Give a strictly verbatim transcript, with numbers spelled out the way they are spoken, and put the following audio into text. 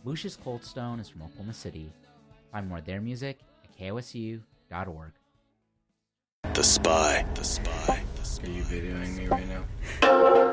Lucius Coldstone is from Oklahoma City. Find more of their music at K O S U dot org. The Spy. The Spy. The Spy. Are you videoing me right now?